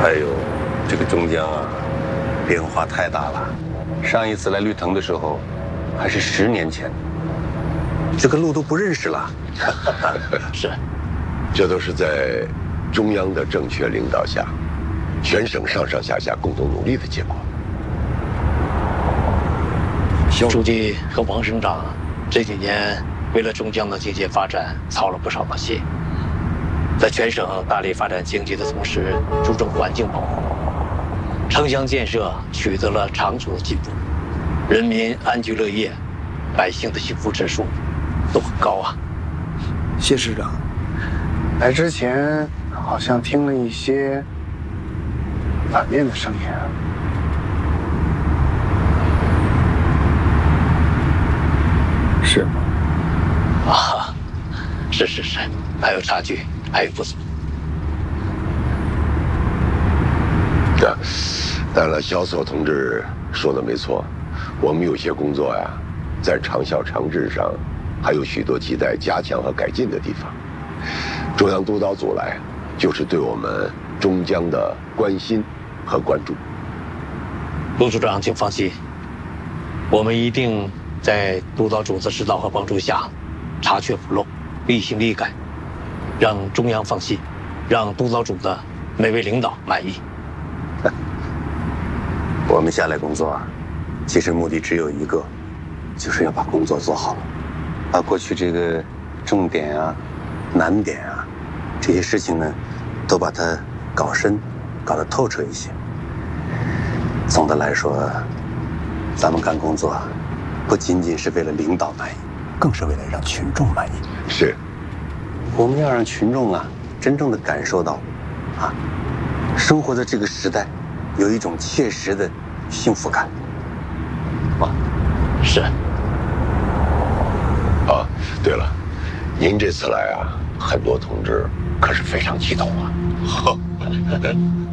还有，这个中江啊，变化太大了。上一次来绿藤的时候，还是10年前，这个路都不认识了。 是， 这都是在中央的正确领导下，全省上上下下共同努力的结果。 肖书记和王省长这几年为了中江的经济发展操了不少的心，在全省大力发展经济的同时，注重环境保护，城乡建设取得了长足的进步，人民安居乐业，百姓的幸福指数都很高啊。 谢市长，来之前好像听了一些反面的声音啊。是吗？ 啊，是，还有差距，还有不足。 当然，萧索同志说的没错，我们有些工作呀，在长效长治上还有许多亟待加强和改进的地方。中央督导组来，就是对我们中江的关心和关注。 陆组长，请放心，我们一定在督导组的指导和帮助下，查缺补漏，立行立改，让中央放心，让督导组的每位领导满意。 我们下来工作啊，其实目的只有一个，就是要把工作做好，把过去这个重点啊、难点啊这些事情呢，都把它搞深、搞得透彻一些。总的来说，咱们干工作不仅仅是为了领导满意，更是为了让群众满意。 是， 我们要让群众啊真正的感受到，生活在这个时代有一种切实的幸福感。 是。 啊，对了，您这次来啊，很多同志可是非常激动啊。